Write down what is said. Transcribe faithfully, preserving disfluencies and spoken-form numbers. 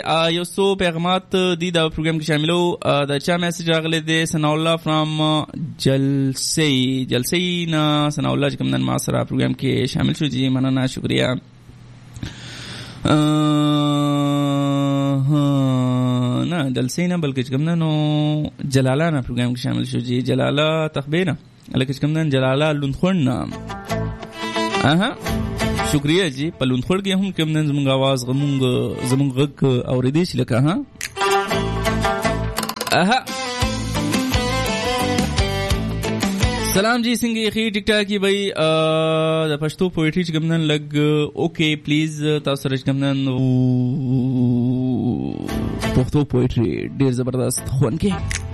یو څو پیغامات دي دا پروګرام کې شاملو. دا چا میسج راغلی دی؟ ثناء الله فرام جلسی جلسی نه ثناء الله چې کوم نن ما سره پروګرام کې شامل شو. جی مننه، شکریہ. نه جلسی نه بلکې کوم نن جلاله نه پروګرام کې شامل شو. جی جلاله تخبیره لکه کوم نن جلاله لوندخون نه. اها شکریہ جی. په لوندخوړ کې هم کوم نن زموږ आवाज غمونږ زموږ غږ اورېدی شي لکه ها اها. سلام جی څنګه یې؟ ټیک ټاک یې بھائی. د پښتو پوئټری چې کوم نن لګ اوکے پلیز تاسو سره کوم نن پښتو پوئټری ډیر زبردست خوان کې